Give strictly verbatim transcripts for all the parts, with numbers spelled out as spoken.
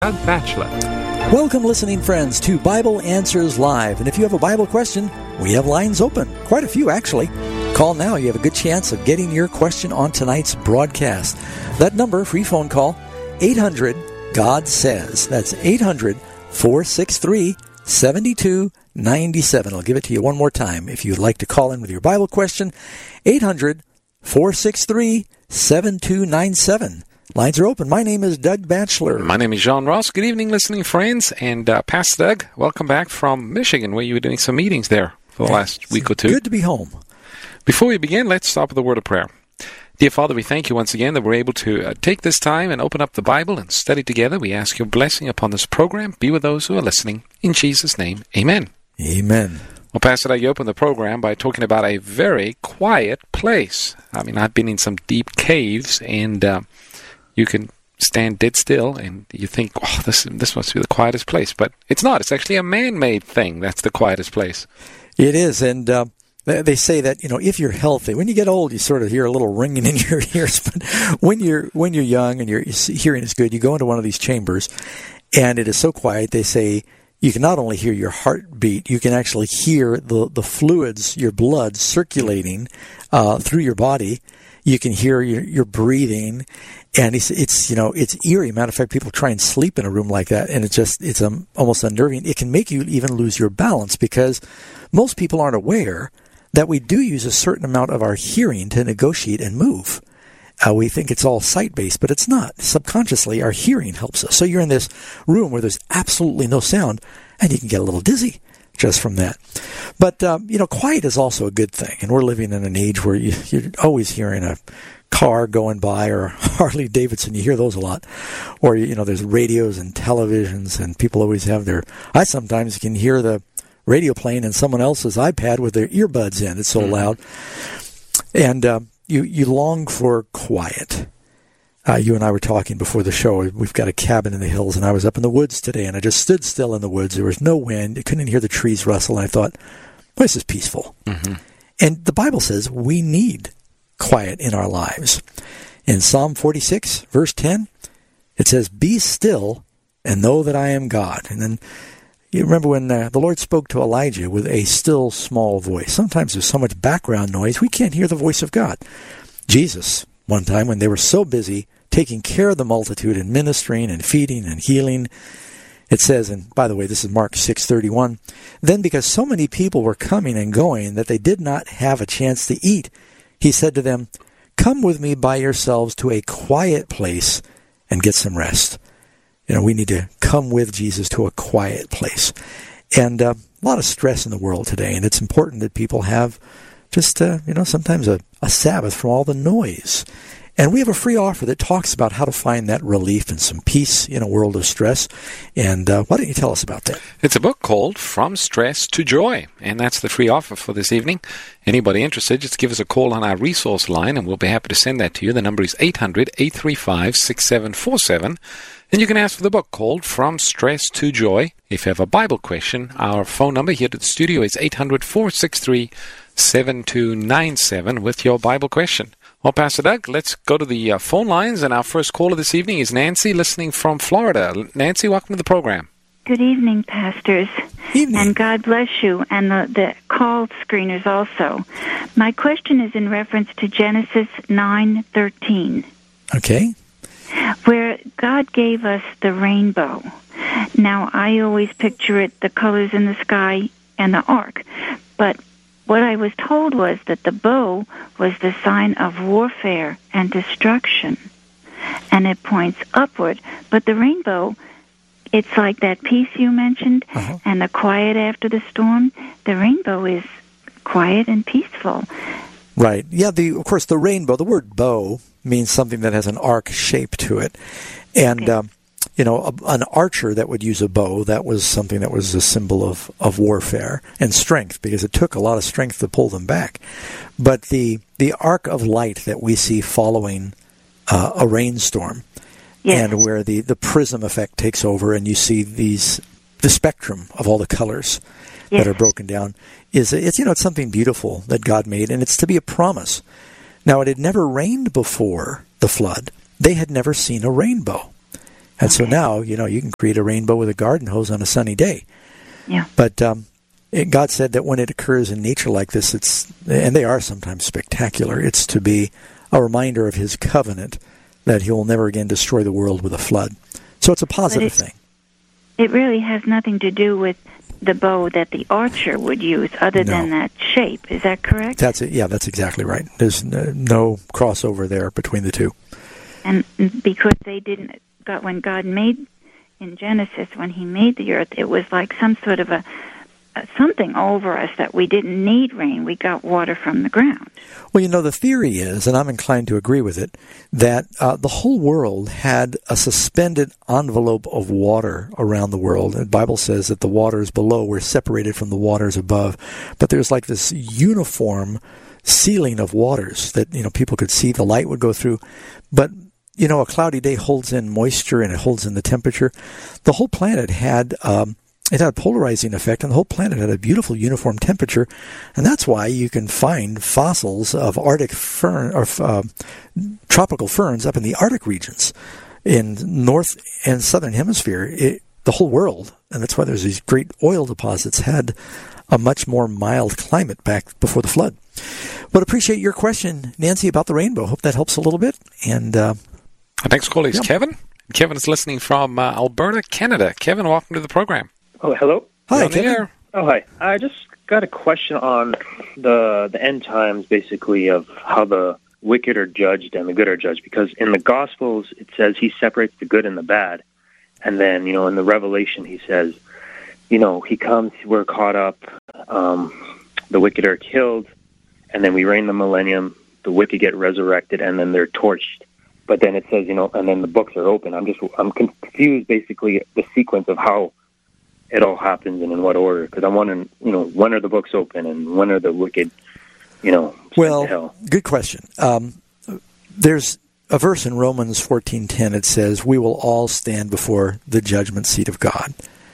Doug Batchelor. Welcome, listening friends, to Bible Answers Live. And if you have a Bible question, we have lines open. Quite a few, actually. Call now. You have a good chance of getting your question on tonight's broadcast. That number, free phone call, eight hundred God says. That's eight hundred, four six three, seven two nine seven. I'll give it to you one more time. If you'd like to call in with your Bible question, eight hundred, four six three, seven two nine seven. Lines are open. My name is Doug Batchelor. My name is John Ross. Good evening, listening friends. And uh, Pastor Doug, welcome back from Michigan, where you were doing some meetings there for the last week or two. Good to be home. Before we begin, let's start with a word of prayer. Dear Father, we thank you once again that we're able to uh, take this time and open up the Bible and study together. We ask your blessing upon this program. Be with those who are listening. In Jesus' name, amen. Amen. Well, Pastor Doug, you opened the program by talking about a very quiet place. I mean, I've been in some deep caves, and uh, you can stand dead still, and you think, oh, this this must be the quietest place. But it's not. It's actually a man-made thing that's the quietest place. It is, and uh, they say that, you know, if you're healthy, when you get old, you sort of hear a little ringing in your ears. But when you're when you're young and your hearing is good, you go into one of these chambers, and it is so quiet, they say you can not only hear your heartbeat, you can actually hear the, the fluids, your blood circulating uh, through your body. You can hear your, your breathing, and it's, it's, you know, it's eerie. Matter of fact, people try and sleep in a room like that, and it's just, it's um, almost unnerving. It can make you even lose your balance, because most people aren't aware that we do use a certain amount of our hearing to negotiate and move. Uh, we think it's all sight-based, but it's not. Subconsciously, our hearing helps us. So you're in this room where there's absolutely no sound, and you can get a little dizzy just from that. But, um, you know, quiet is also a good thing. And we're living in an age where you, you're always hearing a car going by, or Harley Davidson. You hear those a lot. Or, you know, there's radios and televisions, and people always have their... I sometimes can hear the radio playing in someone else's iPad with their earbuds in. It's so mm-hmm. loud. And uh, you, you long for quiet. Uh, you and I were talking before the show. We've got a cabin in the hills, and I was up in the woods today, and I just stood still in the woods. There was no wind. I couldn't hear the trees rustle, and I thought, well, this is peaceful. Mm-hmm. And the Bible says we need quiet in our lives. In Psalm forty-six, verse ten, it says, "Be still and know that I am God." And then you remember when uh, the Lord spoke to Elijah with a still, small voice. Sometimes there's so much background noise, we can't hear the voice of God. Jesus, one time when they were so busy taking care of the multitude and ministering and feeding and healing, it says, and by the way, this is Mark six thirty-one, "Then because so many people were coming and going that they did not have a chance to eat, he said to them, 'Come with me by yourselves to a quiet place and get some rest.'" You know, we need to come with Jesus to a quiet place. And uh, a lot of stress in the world today, and it's important that people have just, uh, you know, sometimes a, a Sabbath from all the noise. And we have a free offer that talks about how to find that relief and some peace in a world of stress. And uh, why don't you tell us about that? It's a book called From Stress to Joy, and that's the free offer for this evening. Anybody interested, just give us a call on our resource line, and we'll be happy to send that to you. The number is eight hundred, eight three five, six seven four seven. And you can ask for the book called From Stress to Joy. If you have a Bible question, our phone number here at the studio is eight hundred, four six three, seven two nine seven with your Bible question. Well, Pastor Doug, let's go to the uh, phone lines, and our first caller this evening is Nancy, listening from Florida. Nancy, welcome to the program. Good evening, pastors. Evening. And God bless you, and the, the call screeners also. My question is in reference to Genesis nine thirteen. Okay. Where God gave us the rainbow. Now, I always picture it, the colors in the sky and the ark. But what I was told was that the bow was the sign of warfare and destruction. And it points upward. But the rainbow, it's like that peace you mentioned, uh-huh. and the quiet after the storm. The rainbow is quiet and peaceful. Right. Yeah, the of course, the rainbow, the word bow means something that has an arc shape to it. And, okay. um, you know, a, an archer that would use a bow, that was something that was a symbol of, of warfare and strength, because it took a lot of strength to pull them back. But the the arc of light that we see following uh, a rainstorm, yes. and where the, the prism effect takes over and you see these the spectrum of all the colors yes. that are broken down, is it's, you know, it's something beautiful that God made, and it's to be a promise. Now, it had never rained before the flood. They had never seen a rainbow. And so now, you know, you can create a rainbow with a garden hose on a sunny day. Yeah. But um, it, God said that when it occurs in nature like this, it's, and they are sometimes spectacular, it's to be a reminder of his covenant that he will never again destroy the world with a flood. So it's a positive it, thing. It really has nothing to do with the bow that the archer would use other No. than that shape. Is that correct? That's it. Yeah, that's exactly right. There's no, no crossover there between the two. And because they didn't, God, when God made, in Genesis, when he made the earth, it was like some sort of a, a something over us that we didn't need rain. We got water from the ground. Well, you know, the theory is, and I'm inclined to agree with it, that uh, the whole world had a suspended envelope of water around the world. The Bible says that the waters below were separated from the waters above. But there's like this uniform ceiling of waters that, you know, people could see. The light would go through. But, you know, a cloudy day holds in moisture and it holds in the temperature. The whole planet had... Um, It had a polarizing effect, and the whole planet had a beautiful uniform temperature, and that's why you can find fossils of Arctic fern or uh, tropical ferns up in the Arctic regions, in north and southern hemisphere. It, the whole world, and that's why there's these great oil deposits, had a much more mild climate back before the flood. But appreciate your question, Nancy, about the rainbow. Hope that helps a little bit. And uh, our next caller is yeah. Kevin. Kevin is listening from uh, Alberta, Canada. Kevin, welcome to the program. Oh, hello. Hi, on the Kevin. air. Oh, hi. I just got a question on the the end times, basically, of how the wicked are judged and the good are judged. Because in the Gospels, it says he separates the good and the bad. And then, you know, in the Revelation, he says, you know, he comes, we're caught up, um, the wicked are killed, and then we reign the millennium, the wicked get resurrected, and then they're torched. But then it says, you know, and then the books are open. I'm just, I'm confused, basically, the sequence of how it all happens and in what order, because I'm wondering, you know, when are the books open and when are the wicked, you know, sent well, to hell? Good question. Um, there's a verse in Romans fourteen ten. It says, we will all stand before the judgment seat of God.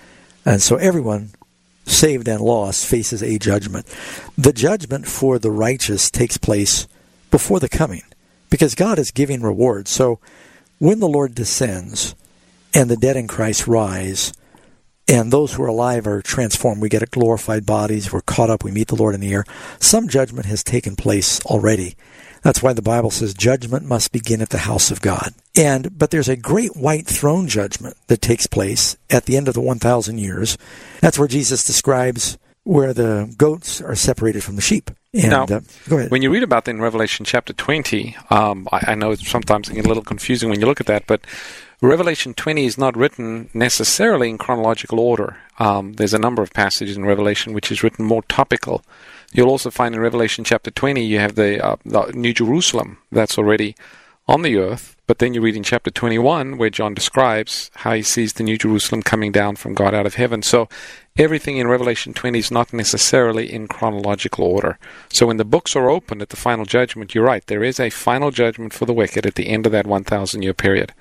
And so everyone, saved and lost, faces a judgment. The judgment for the righteous takes place before the coming, because God is giving rewards. So when the Lord descends and the dead in Christ rise, and those who are alive are transformed, we get glorified bodies, we're caught up, we meet the Lord in the air, some judgment has taken place already. That's why the Bible says judgment must begin at the house of God. And but there's a great white throne judgment that takes place at the end of the one thousand years. That's where Jesus describes where the goats are separated from the sheep. And, now, uh, go ahead. When you read about that in Revelation chapter twenty, um, I, I know it's sometimes it can get a little confusing when you look at that, but Revelation twenty is not written necessarily in chronological order. Um, there's a number of passages in Revelation which is written more topical. You'll also find in Revelation chapter twenty, you have the, uh, the New Jerusalem that's already on the earth, but then you read in chapter twenty-one where John describes how he sees the New Jerusalem coming down from God out of heaven. So everything in Revelation twenty is not necessarily in chronological order. So when the books are opened at the final judgment, you're right, there is a final judgment for the wicked at the end of that one thousand year period.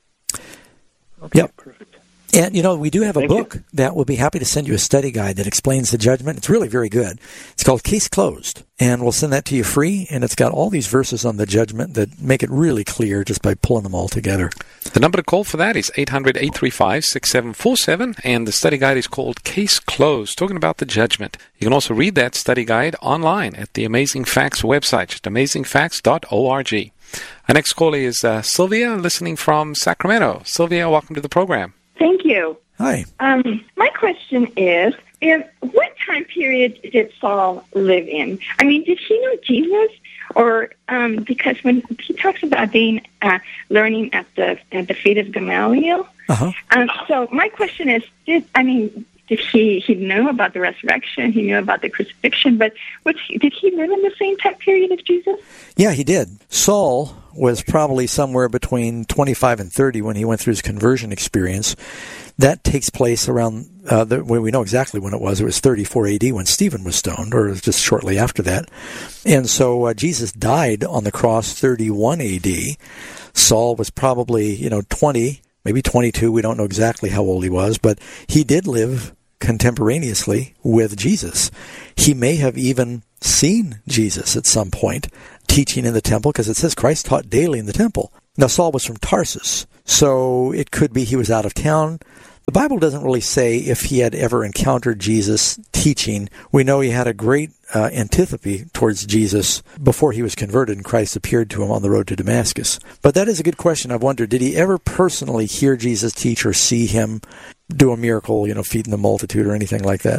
Okay, Yep. perfect. And, you know, we do have a Thank book you. that we'll be happy to send you a study guide that explains the judgment. It's really very good. It's called Case Closed, and we'll send that to you free, and it's got all these verses on the judgment that make it really clear just by pulling them all together. The number to call for that is eight hundred, eight three five, six seven four seven, and the study guide is called Case Closed, talking about the judgment. You can also read that study guide online at the Amazing Facts website, just amazing facts dot org. Our next caller is uh, Sylvia, listening from Sacramento. Sylvia, welcome to the program. Thank you. Hi. Um, my question is, if, what time period did Saul live in? I mean, did he know Jesus? Or um, because when he talks about being uh, learning at the at the feet of Gamaliel, Uh-huh. um, so my question is, did I mean, did he he knew about the resurrection? He knew about the crucifixion, but was he, did he live in the same time period as Jesus? Yeah, he did. Saul was probably somewhere between twenty-five and thirty when he went through his conversion experience. That takes place around, uh, the, when we know exactly when it was. It was thirty-four A D when Stephen was stoned, or just shortly after that. And so uh, Jesus died on the cross thirty-one A D. Saul was probably, you know, twenty, maybe twenty-two. We don't know exactly how old he was, but he did live contemporaneously with Jesus. He may have even seen Jesus at some point teaching in the temple, because it says Christ taught daily in the temple. Now, Saul was from Tarsus, So it could be he was out of town. The Bible doesn't really say if he had ever encountered Jesus teaching. We know he had a great uh, antipathy towards Jesus before he was converted and Christ appeared to him on the road to Damascus. But that is a good question. I've wondered, did he ever personally hear Jesus teach or see him do a miracle, you know, feeding the multitude or anything like that?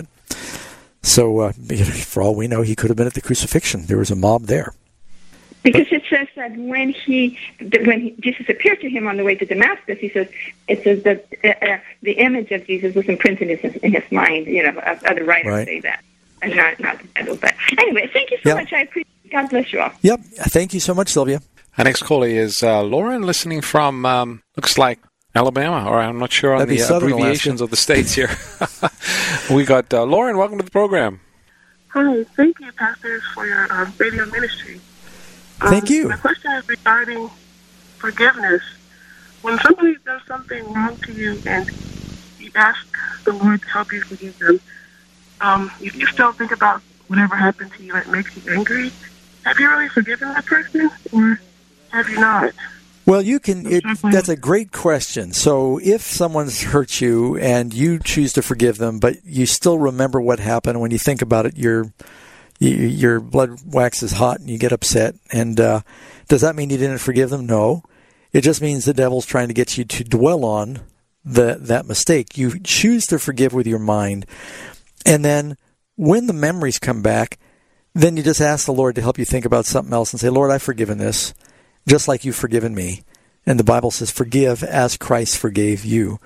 So uh, for all we know, he could have been at the crucifixion. There was a mob there. Because it says that when he, when he, Jesus appeared to him on the way to Damascus, he says it says that uh, uh, the image of Jesus was imprinted in his, in his mind. You know, other writers right. say that, and not not the Bible. But anyway, thank you so yep. much. I appreciate it. God bless you all. Yep. Thank you so much, Sylvia. Our next caller is uh, Lauren, listening from um, looks like Alabama, or I'm not sure on That'd the uh, abbreviations Alaska. of the states here. We got uh, Lauren. Welcome to the program. Hi, thank you, pastors, for your uh, radio ministry. Thank um, you. My question is regarding forgiveness. When somebody does something wrong to you and you ask the Lord to help you forgive them, um, if you still think about whatever happened to you and it makes you angry, have you really forgiven that person or have you not? Well, you can. It, that's a great question. So if someone's hurt you and you choose to forgive them, but you still remember what happened, when you think about it, your your blood waxes hot and you get upset. And uh, does that mean you didn't forgive them? No. It just means the devil's trying to get you to dwell on the, that mistake. You choose to forgive with your mind. And then when the memories come back, then you just ask the Lord to help you think about something else and say, Lord, I've forgiven this, just like you've forgiven me. And the Bible says, forgive as Christ forgave you.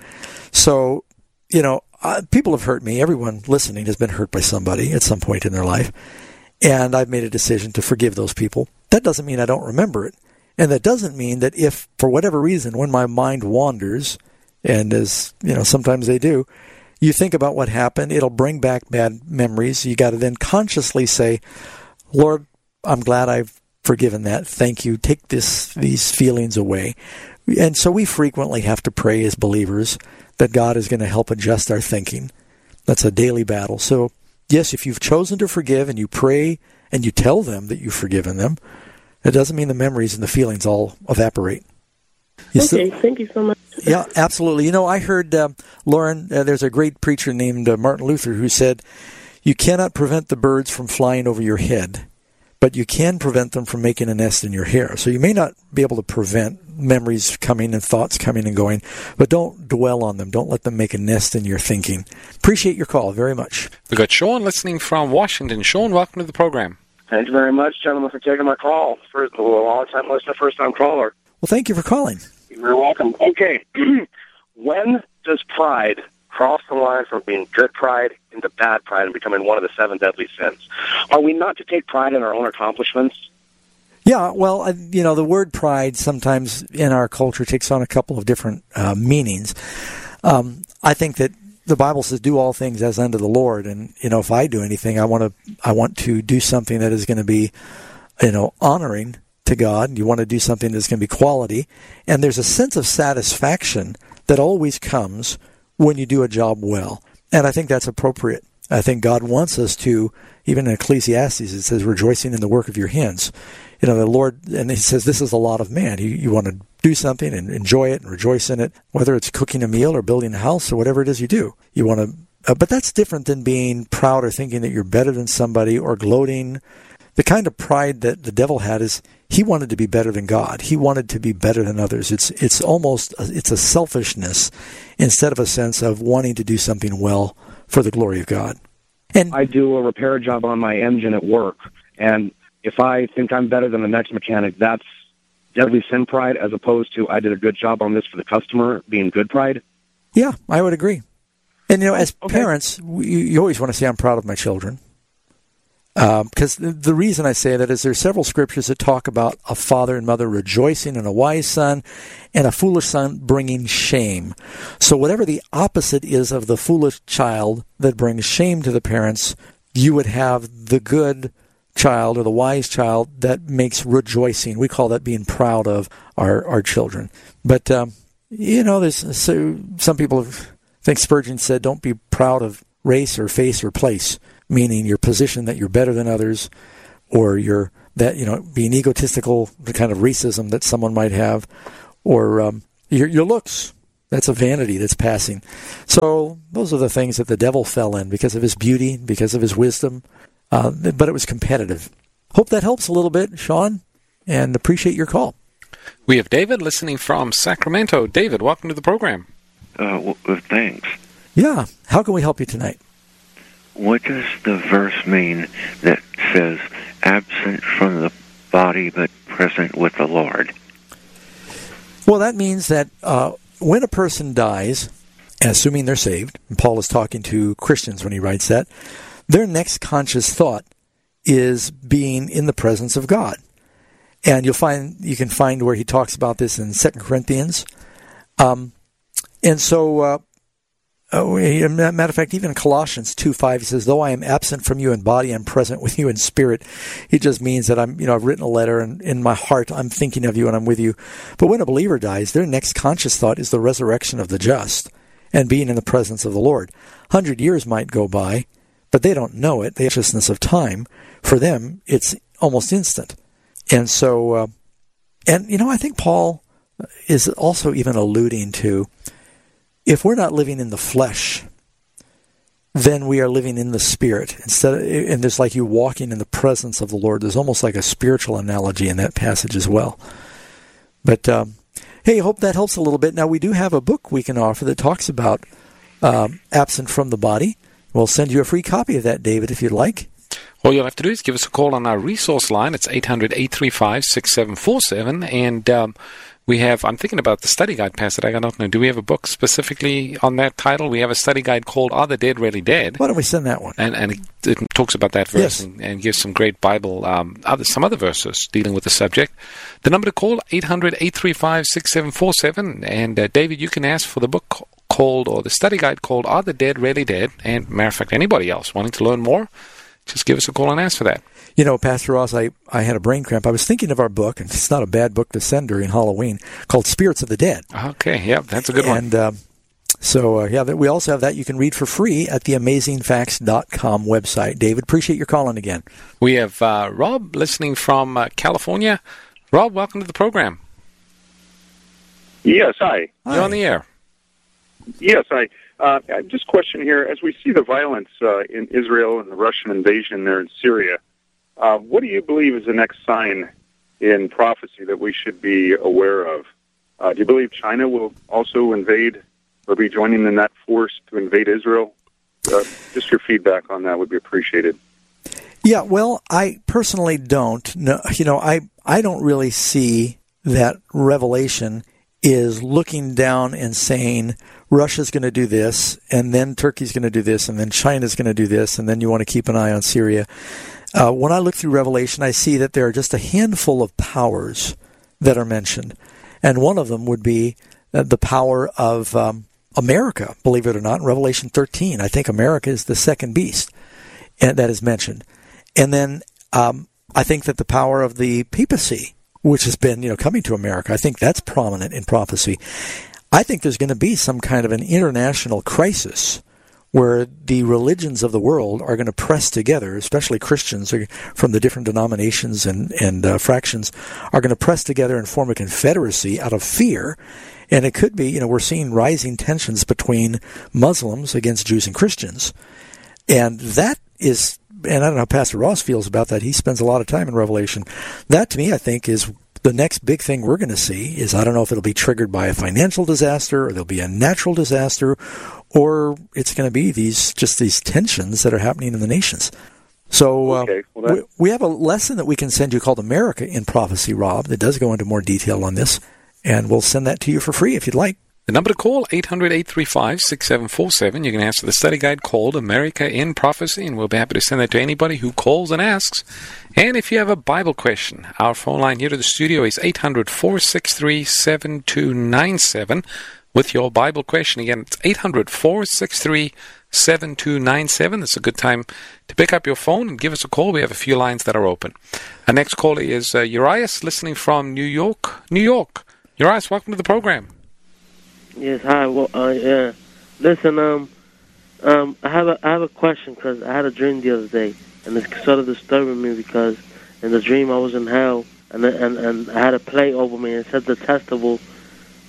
So, you know, uh, people have hurt me. Everyone listening has been hurt by somebody at some point in their life. And I've made a decision to forgive those people. That doesn't mean I don't remember it. And that doesn't mean that if, for whatever reason, when my mind wanders, and as, you know, sometimes they do, you think about what happened, it'll bring back bad memories. You got to then consciously say, Lord, I'm glad I've forgiven that. Thank you. Take this these feelings away. And so we frequently have to pray as believers that God is going to help adjust our thinking. That's a daily battle. So, yes, if you've chosen to forgive and you pray and you tell them that you've forgiven them, it doesn't mean the memories and the feelings all evaporate. You okay, still, thank you so much. Yeah, absolutely. You know, I heard, uh, Lauren, uh, there's a great preacher named uh, Martin Luther who said, you cannot prevent the birds from flying over your head, but you can prevent them from making a nest in your hair. So you may not be able to prevent memories coming and thoughts coming and going, but don't dwell on them. Don't let them make a nest in your thinking. Appreciate your call very much. We've got Sean listening from Washington. Sean, welcome to the program. Thank you very much, gentlemen, for taking my call. First, a long-time listener, first-time caller. Well, thank you for calling. You're welcome. Okay. When does pride cross the line from being good pride into bad pride and becoming one of the seven deadly sins? Are we not to take pride in our own accomplishments? Yeah, well, uh, you know, the word pride sometimes in our culture takes on a couple of different uh, meanings. Um, I think that the Bible says, do all things as unto the Lord. And, you know, if I do anything, I want to I want to do something that is going to be, you know, honoring to God. You want to do something that's going to be quality. And there's a sense of satisfaction that always comes when you do a job well. And I think that's appropriate. I think God wants us to, even in Ecclesiastes, it says, rejoicing in the work of your hands. You know, the Lord, and he says, this is a lot of man. You, you want to do something and enjoy it and rejoice in it, whether it's cooking a meal or building a house or whatever it is you do. You want to, uh, but that's different than being proud or thinking that you're better than somebody or gloating. The kind of pride that the devil had is he wanted to be better than God. He wanted to be better than others. It's it's almost, a, it's a selfishness instead of a sense of wanting to do something well for the glory of God. And I do a repair job on my engine at work, and if I think I'm better than the next mechanic, that's deadly sin pride, as opposed to I did a good job on this for the customer being good pride. Yeah, I would agree. And, you know, as okay. parents, we, you always want to say, I'm proud of my children. Because um, the, the reason I say that is there's several scriptures that talk about a father and mother rejoicing in a wise son and a foolish son bringing shame. So whatever the opposite is of the foolish child that brings shame to the parents, you would have the good child or the wise child that makes rejoicing. We call that being proud of our, our children. But, um, you know, there's so some people think Spurgeon said, don't be proud of race or face or place, meaning your position that you're better than others, or your that, you know, being egotistical, the kind of racism that someone might have, or, um, your, your looks. That's a vanity that's passing. So those are the things that the devil fell in because of his beauty, because of his wisdom, uh, but it was competitive. Hope that helps a little bit, Sean, and appreciate your call. We have David listening from Sacramento. David, welcome to the program. Uh, well, thanks. Yeah. How can we help you tonight? What does the verse mean that says, absent from the body but present with the Lord? Well, that means that uh, when a person dies, assuming they're saved, and Paul is talking to Christians when he writes that, their next conscious thought is being in the presence of God. And you'll find you can find where he talks about this in Second Corinthians. Um, and so, uh, oh, matter of fact, even in Colossians two five, he says, "Though I am absent from you in body, I'm present with you in spirit." It just means that I'm, you know, I've written a letter, and in my heart, I'm thinking of you and I'm with you. But when a believer dies, their next conscious thought is the resurrection of the just and being in the presence of the Lord. Hundred years might go by, but they don't know it. The consciousness of time, for them, it's almost instant. And so, uh, and, you know, I think Paul is also even alluding to, if we're not living in the flesh, then we are living in the Spirit. Instead of, and there's like you walking in the presence of the Lord. There's almost like a spiritual analogy in that passage as well. But, um, hey, hope that helps a little bit. Now, we do have a book we can offer that talks about um, absent from the body. We'll send you a free copy of that, David, if you'd like. All you'll have to do is give us a call on our resource line. It's eight hundred, eight three five, six seven four seven. And um, we have, I'm thinking about the study guide, Pastor. I don't know. Do we have a book specifically on that title? We have a study guide called Are the Dead Really Dead? Why don't we send that one? And, and it, it talks about that verse, Yes. and, and gives some great Bible, um, other, some other verses dealing with the subject. The number to call, eight hundred, eight three five, six seven four seven. And uh, David, you can ask for the book called, or the study guide called Are the Dead Really Dead? And matter of fact, anybody else wanting to learn more, just give us a call and ask for that. You know, Pastor Ross, I, I had a brain cramp. I was thinking of our book, and it's not a bad book to send during Halloween, called Spirits of the Dead. Okay, yeah, that's a good one. And uh, so, uh, yeah, we also have that you can read for free at the amazing facts dot com website. David, appreciate your calling again. We have uh, Rob listening from uh, California. Rob, welcome to the program. Yes, hi. Hi. You're on the air. Yes, I uh, just question here, as we see the violence uh, in Israel and the Russian invasion there in Syria, uh, what do you believe is the next sign in prophecy that we should be aware of? Uh, do you believe China will also invade or be joining in that force to invade Israel? Uh, just your feedback on that would be appreciated. Yeah, well, I personally don't. No, you know, I, I don't really see that Revelation is looking down and saying Russia's going to do this, and then Turkey's going to do this, and then China's going to do this, and then you want to keep an eye on Syria. Uh, when I look through Revelation, I see that there are just a handful of powers that are mentioned, and one of them would be uh, the power of um, America, believe it or not. In Revelation thirteen, I think America is the second beast and that is mentioned. And then um, I think that the power of the papacy, which has been, you know, coming to America, I think that's prominent in prophecy. I think there's going to be some kind of an international crisis where the religions of the world are going to press together, especially Christians from the different denominations and, and uh, fractions, are going to press together and form a confederacy out of fear. And it could be, you know, we're seeing rising tensions between Muslims against Jews and Christians. And that is, and I don't know how Pastor Ross feels about that. He spends a lot of time in Revelation. That, to me, I think, is the next big thing we're going to see is, I don't know if it'll be triggered by a financial disaster or there'll be a natural disaster, or it's going to be these just these tensions that are happening in the nations. So uh, okay, well, we, we have a lesson that we can send you called America in Prophecy, Rob, that does go into more detail on this, and we'll send that to you for free if you'd like. The number to call, eight hundred, eight three five, six seven four seven. You can ask for the study guide called America in Prophecy, and we'll be happy to send that to anybody who calls and asks. And if you have a Bible question, our phone line here to the studio is eight hundred, four six three, seven two nine seven. With your Bible question, again, it's eight hundred, four six three, seven two nine seven. It's a good time to pick up your phone and give us a call. We have a few lines that are open. Our next caller is uh, Urias, listening from New York. New York. Urias, welcome to the program. Yes, hi. Well, uh, yeah. Listen, um, um, I have a I have a question because I had a dream the other day, and it's sort of disturbing me because in the dream I was in hell, and and and I had a plate over me, and it said detestable,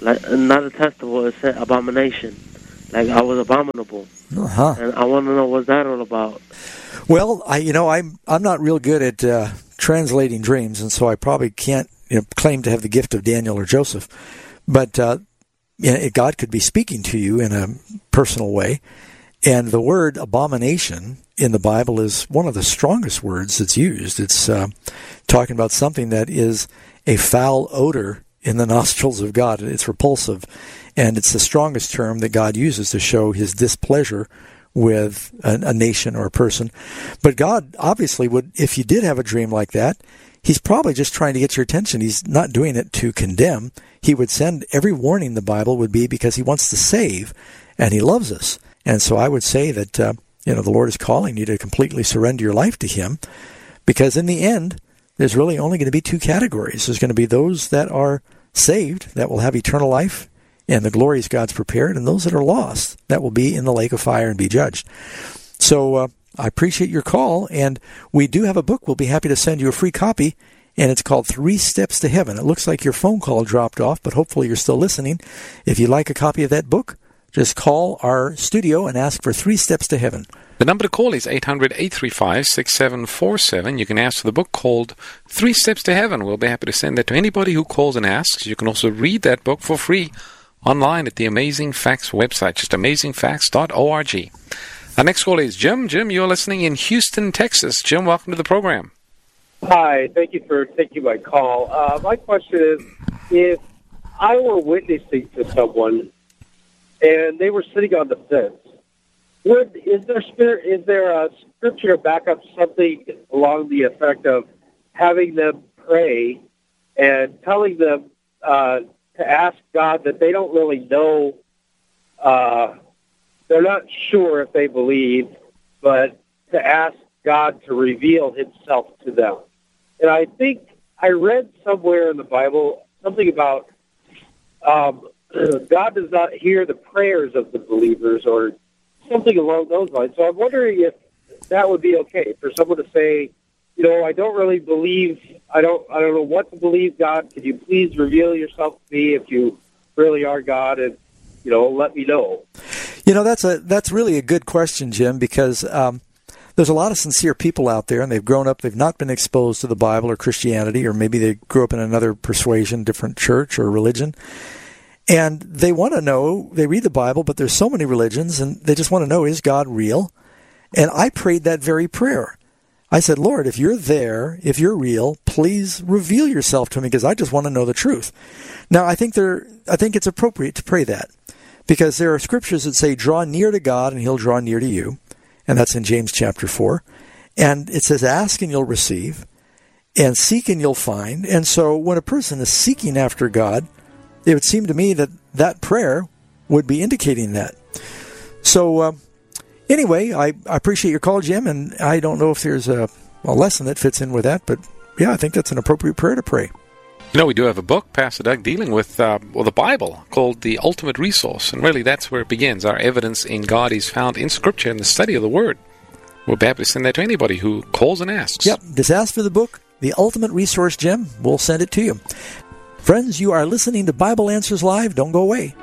like not detestable. It said abomination, like I was abominable. Uh-huh. And I want to know what's that all about. Well, I you know I'm I'm not real good at uh, translating dreams, and so I probably can't you know, claim to have the gift of Daniel or Joseph. But uh, you know, God could be speaking to you in a personal way, and the word abomination in the Bible is one of the strongest words that's used. It's uh, talking about something that is a foul odor in the nostrils of God. It's repulsive, and it's the strongest term that God uses to show his displeasure with a, a nation or a person. But God obviously would, if you did have a dream like that, he's probably just trying to get your attention. He's not doing it to condemn. He would send every warning in the Bible would be because he wants to save, and he loves us. And so I would say that, uh, you know, the Lord is calling you to completely surrender your life to him, because in the end, there's really only going to be two categories. There's going to be those that are saved, that will have eternal life, and the glories God's prepared, and those that are lost, that will be in the lake of fire and be judged. So uh, I appreciate your call, and we do have a book. We'll be happy to send you a free copy, and it's called Three Steps to Heaven. It looks like your phone call dropped off, but hopefully you're still listening. If you'd like a copy of that book, just call our studio and ask for Three Steps to Heaven. The number to call is eight hundred, eight three five, six seven four seven. You can ask for the book called Three Steps to Heaven. We'll be happy to send that to anybody who calls and asks. You can also read that book for free online at the Amazing Facts website, just amazing facts dot org. Our next call is Jim. Jim, you're listening in Houston, Texas. Jim, welcome to the program. Hi, thank you for taking my call. Uh, my question is, if I were witnessing to someone and they were sitting on the fence, would is there spirit, is there a scripture to back up something along the effect of having them pray and telling them uh, to ask God that they don't really know, uh, they're not sure if they believe, but to ask God to reveal himself to them? And I think I read somewhere in the Bible something about um, God does not hear the prayers of the believers, or something along those lines. So I'm wondering if that would be okay for someone to say, you know, I don't really believe, I don't, I don't know what to believe, God. Could you please reveal yourself to me if you really are God, and, you know, let me know. You know, that's a that's really a good question, Jim, because um, there's a lot of sincere people out there, and they've grown up, they've not been exposed to the Bible or Christianity, or maybe they grew up in another persuasion, different church or religion. And they want to know, they read the Bible, but there's so many religions, and they just want to know, is God real? And I prayed that very prayer. I said, Lord, if you're there, if you're real, please reveal yourself to me, because I just want to know the truth. Now, I think there, I think it's appropriate to pray that, because there are scriptures that say, draw near to God, and he'll draw near to you. And that's in James chapter four. And it says, ask and you'll receive, and seek and you'll find. And so when a person is seeking after God, it would seem to me that that prayer would be indicating that. So uh, anyway, I, I appreciate your call, Jim, and I don't know if there's a, a lesson that fits in with that, but yeah, I think that's an appropriate prayer to pray. You know, we do have a book, Pastor Doug, dealing with uh, well, the Bible, called The Ultimate Resource, and really that's where it begins. Our evidence in God is found in Scripture and the study of the Word. We'll be happy to send that to anybody who calls and asks. Yep, just ask for the book, The Ultimate Resource, Jim. We'll send it to you. Friends, you are listening to Bible Answers Live. Don't go away.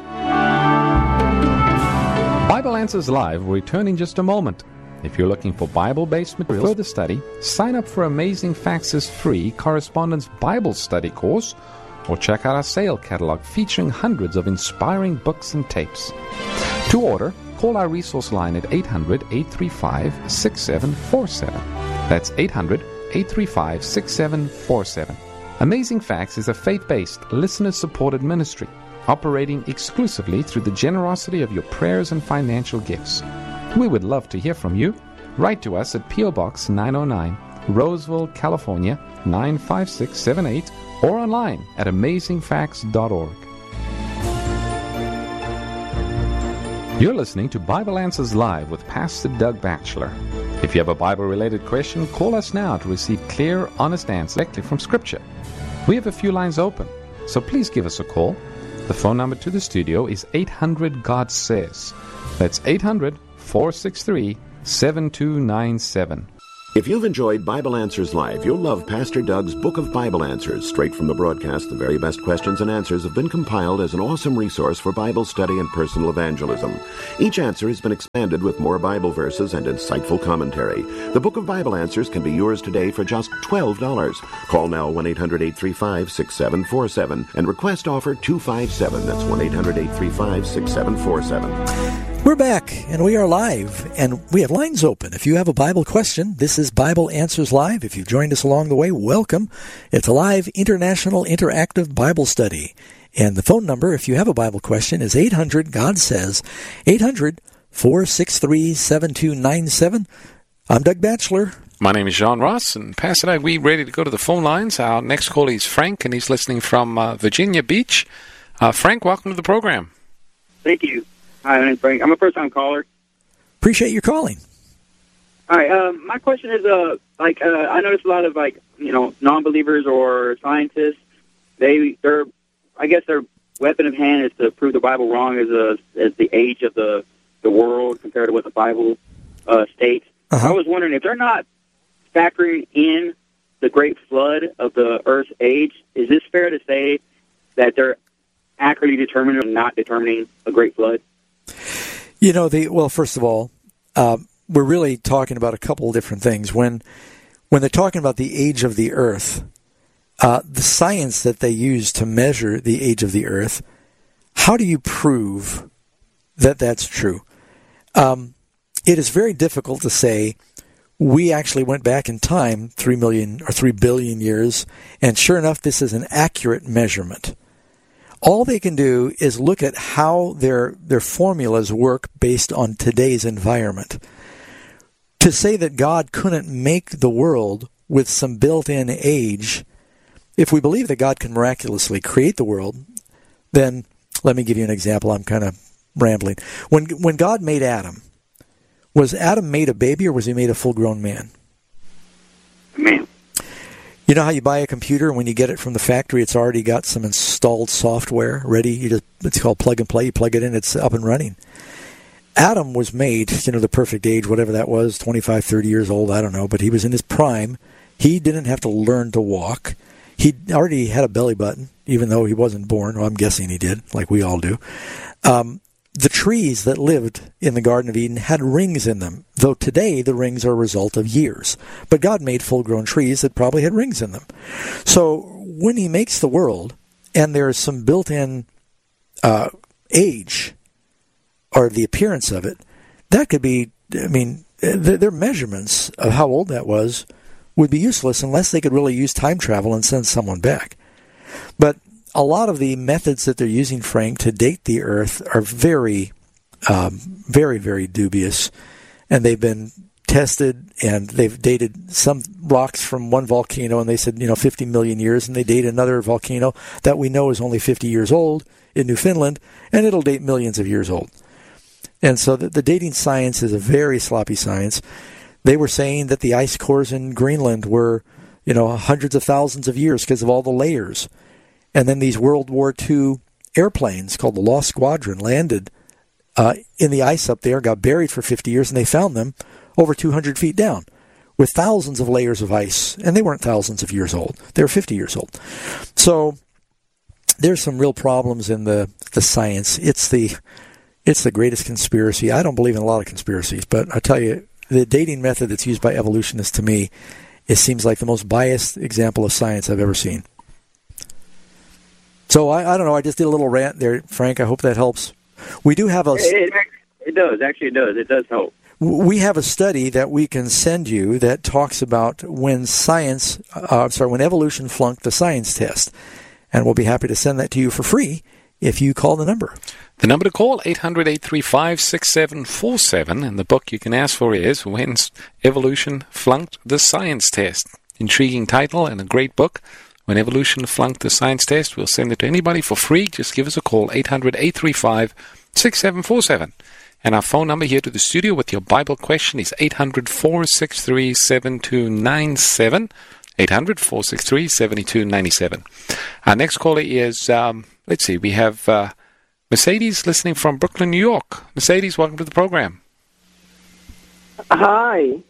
Bible Answers Live will return in just a moment. If you're looking for Bible-based material for the study, sign up for Amazing Facts' free Correspondence Bible Study course, or check out our sale catalog featuring hundreds of inspiring books and tapes. To order, call our resource line at eight hundred, eight three five, six seven four seven. That's eight hundred, eight three five, six seven four seven. Amazing Facts is a faith-based, listener-supported ministry operating exclusively through the generosity of your prayers and financial gifts. We would love to hear from you. Write to us at P O. Box nine oh nine, Roseville, California, nine five six seven eight, or online at amazing facts dot org. You're listening to Bible Answers Live with Pastor Doug Batchelor. If you have a Bible-related question, call us now to receive clear, honest answers directly from Scripture. We have a few lines open, so please give us a call. The phone number to the studio is eight hundred, God says. That's eight hundred, four six three, seven two nine seven. If you've enjoyed Bible Answers Live, you'll love Pastor Doug's Book of Bible Answers. Straight from the broadcast, the very best questions and answers have been compiled as an awesome resource for Bible study and personal evangelism. Each answer has been expanded with more Bible verses and insightful commentary. The Book of Bible Answers can be yours today for just twelve dollars. Call now one eight hundred eight three five six seven four seven and request offer two five seven. That's one eight hundred eight three five six seven four seven. We're back, and we are live, and we have lines open. If you have a Bible question, this is Bible Answers Live. If you've joined us along the way, welcome. It's a live international interactive Bible study. And the phone number, if you have a Bible question, is eight hundred, God says, eight hundred, four six three, seven two nine seven. I'm Doug Batchelor. My name is John Ross, and Pastor Doug, we ready to go to the phone lines. Our next caller is Frank, and he's listening from uh, Virginia Beach. Uh, Frank, welcome to the program. Thank you. Hi, my name's Frank. I'm a first-time caller. Appreciate your calling. All right. Um, my question is, uh, like, uh, I notice a lot of, like, you know, non-believers or scientists. They, they're, I guess, their weapon of hand is to prove the Bible wrong as a as the age of the the world compared to what the Bible uh, states. Uh-huh. I was wondering if they're not factoring in the Great Flood of the Earth's age. Is this fair to say that they're accurately determining or not determining a Great Flood? You know, the well, first of all, uh, we're really talking about a couple of different things. When when they're talking about the age of the Earth, uh, the science that they use to measure the age of the Earth, how do you prove that that's true? Um, it is very difficult to say we actually went back in time three million or three billion years, and sure enough, this is an accurate measurement. All they can do is look at how their their formulas work based on today's environment. To say that God couldn't make the world with some built-in age, if we believe that God can miraculously create the world, then let me give you an example. I'm kind of rambling. When when God made Adam, was Adam made a baby or was he made a full-grown man? Man. You know how you buy a computer and when you get it from the factory, it's already got some installed software ready? You just it's called plug and play. You plug it in, it's up and running. Adam was made, you know, the perfect age, whatever that was, twenty-five, thirty years old, I don't know, but he was in his prime. He didn't have to learn to walk. He already had a belly button, even though he wasn't born. Well, I'm guessing he did, like we all do. Um, the trees that lived in the Garden of Eden had rings in them, though today the rings are a result of years. But God made full-grown trees that probably had rings in them. So when he makes the world, and there's some built-in uh, age, or the appearance of it, that could be, I mean, th- their measurements of how old that was would be useless unless they could really use time travel and send someone back. But a lot of the methods that they're using, Frank, to date the Earth are very, um, very, very dubious. And they've been tested, and they've dated some rocks from one volcano, and they said, you know, fifty million years, and they date another volcano that we know is only fifty years old in Newfoundland, and it'll date millions of years old. And so the, the dating science is a very sloppy science. They were saying that the ice cores in Greenland were, you know, hundreds of thousands of years because of all the layers. And then these World War Two airplanes called the Lost Squadron landed uh, in the ice up there, got buried for fifty years, and they found them over two hundred feet down with thousands of layers of ice. And they weren't thousands of years old. They were fifty years old. So there's some real problems in the, the science. It's the it's the greatest conspiracy. I don't believe in a lot of conspiracies, but I tell you, the dating method that's used by evolutionists, to me, it seems like the most biased example of science I've ever seen. So I, I don't know. I just did a little rant there, Frank. I hope that helps. We do have a. It, it, it does. Actually, it does. It does help. We have a study that we can send you that talks about when science, uh, sorry, when evolution flunked the science test, and we'll be happy to send that to you for free if you call the number. The number to call, eight hundred, eight three five, six seven four seven, and the book you can ask for is When Evolution Flunked the Science Test. Intriguing title and a great book. When Evolution Flunked the Science Test, we'll send it to anybody for free. Just give us a call, eight hundred, eight three five, six seven four seven. And our phone number here to the studio with your Bible question is eight hundred, four six three, seven two nine seven. eight hundred, four six three, seven two nine seven. Our next caller is, um, let's see, we have uh, Mercedes listening from Brooklyn, New York. Mercedes, welcome to the program. Hi.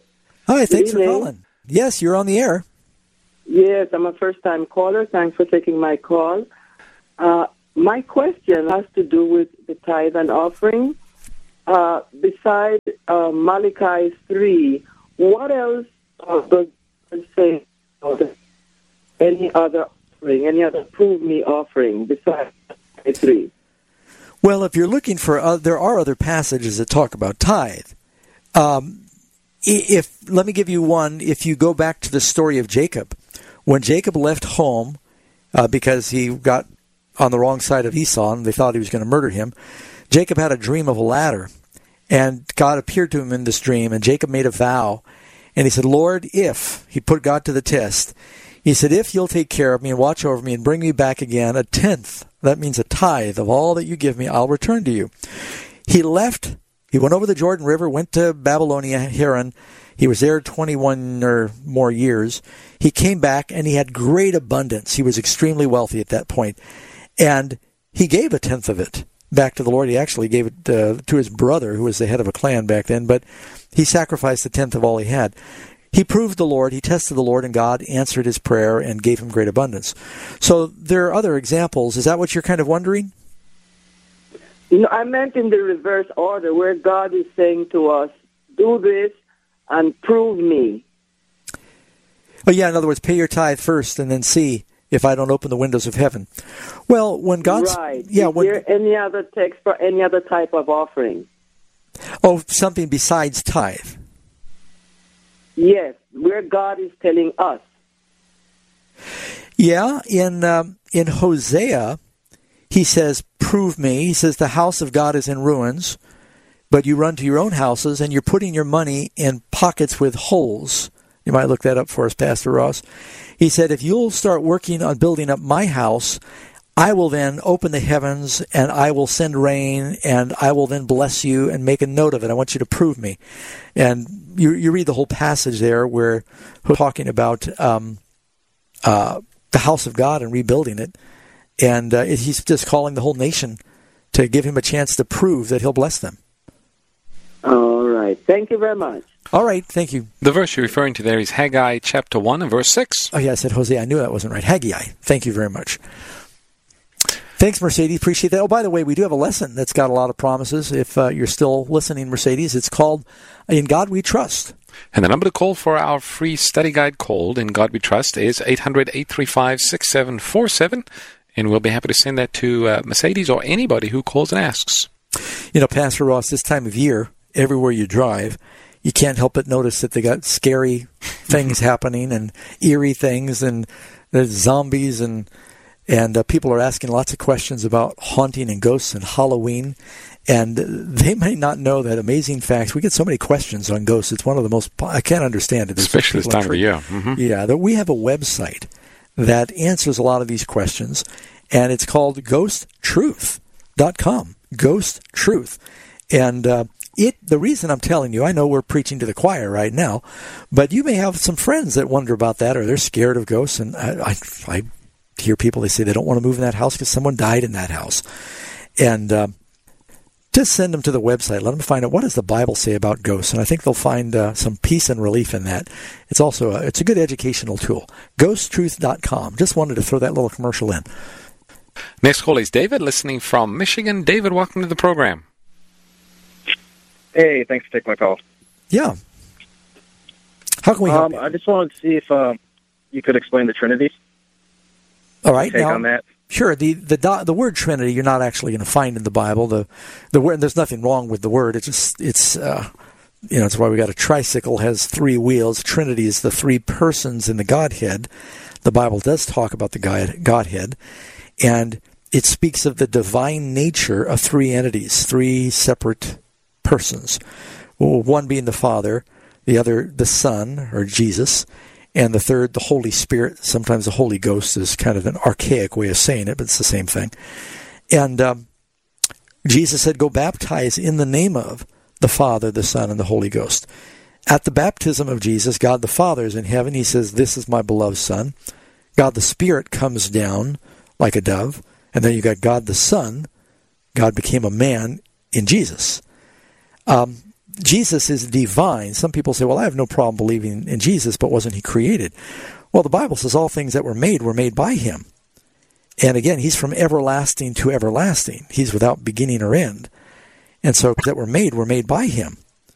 Hi, thanks Good for evening. calling. Yes, you're on the air. Yes, I'm a first-time caller. Thanks for taking my call. Uh, my question has to do with the tithe and offering. Uh, besides uh, Malachi three, what else uh, does it say about any other offering, any other prove me offering besides Malachi three? Well, if you're looking for, uh, there are other passages that talk about tithe. Um, if let me give you one. If you go back to the story of Jacob, when Jacob left home uh, because he got on the wrong side of Esau and they thought he was going to murder him, Jacob had a dream of a ladder, and God appeared to him in this dream, and Jacob made a vow, and he said, Lord, if, he put God to the test, he said, if you'll take care of me and watch over me and bring me back again a tenth, that means a tithe of all that you give me, I'll return to you. He left, he went over the Jordan River, went to Babylonia, Haran. He was there twenty-one or more years. He came back, and he had great abundance. He was extremely wealthy at that point. And he gave a tenth of it back to the Lord. He actually gave it uh, to his brother, who was the head of a clan back then, but he sacrificed a tenth of all he had. He proved the Lord, he tested the Lord, and God answered his prayer and gave him great abundance. So there are other examples. Is that what you're kind of wondering? No, I meant in the reverse order, where God is saying to us, do this and prove me. Oh, yeah, in other words, pay your tithe first and then see if I don't open the windows of heaven. Well, when God's... Right. Yeah, is when, there any other text for any other type of offering? Oh, something besides tithe. Yes, where God is telling us. Yeah, in um, in Hosea, he says, prove me. He says, the house of God is in ruins, but you run to your own houses, and you're putting your money in pockets with holes. You might look that up for us, Pastor Ross. He said, if you'll start working on building up my house, I will then open the heavens, and I will send rain, and I will then bless you and make a note of it. I want you to prove me. And you you read the whole passage there where we're talking about um, uh, the house of God and rebuilding it. And uh, he's just calling the whole nation to give him a chance to prove that he'll bless them. All right. Thank you very much. All right. Thank you. The verse you're referring to there is Haggai chapter one and verse six. Oh, yeah, I said Hosea. I knew that wasn't right. Haggai. Thank you very much. Thanks, Mercedes. Appreciate that. Oh, by the way, we do have a lesson that's got a lot of promises. If uh, you're still listening, Mercedes, it's called In God We Trust. And the number to call for our free study guide called In God We Trust is eight hundred, eight three five, six seven four seven. And we'll be happy to send that to uh, Mercedes or anybody who calls and asks. You know, Pastor Ross, this time of year, everywhere you drive, you can't help but notice that they got scary things happening and eerie things, and there's zombies, and and uh, people are asking lots of questions about haunting and ghosts and Halloween. And they may not know that amazing facts. We get so many questions on ghosts. It's one of the most, I can't understand it. There's Especially this time of the year. Mm-hmm. Yeah, that we have a website that answers a lot of these questions, and it's called ghost truth dot com. Ghost Truth. And uh, it. the reason I'm telling you, I know we're preaching to the choir right now, but you may have some friends that wonder about that, or they're scared of ghosts. And I, I, I hear people, they say they don't want to move in that house because someone died in that house. And uh, just send them to the website. Let them find out, what does the Bible say about ghosts? And I think they'll find uh, some peace and relief in that. It's also a, it's a good educational tool. ghost truth dot com. Just wanted to throw that little commercial in. Next call is David, listening from Michigan. David, welcome to the program. Hey, thanks for taking my call. Yeah. How can we help um, you? I just wanted to see if uh, you could explain the Trinity. All right. Take now, on that. Sure. The the do, the word Trinity you're not actually going to find in the Bible. The the word, there's nothing wrong with the word. It's just it's uh, you know, it's why we got a tricycle has three wheels. Trinity is the three persons in the Godhead. The Bible does talk about the God, Godhead, and it speaks of the divine nature of three entities, three separate persons. Well, one being the Father, the other the Son, or Jesus, and the third, the Holy Spirit. Sometimes the Holy Ghost is kind of an archaic way of saying it, but it's the same thing. And um, Jesus said, go baptize in the name of the Father, the Son, and the Holy Ghost. At the baptism of Jesus, God the Father is in heaven. He says, this is my beloved Son. God the Spirit comes down like a dove. And then you got God the Son. God became a man in Jesus. Um, Jesus is divine. Some people say, well, I have no problem believing in Jesus, but wasn't he created? Well, the Bible says all things that were made were made by him. And again, he's from everlasting to everlasting. He's without beginning or end. And so that were made were made by him.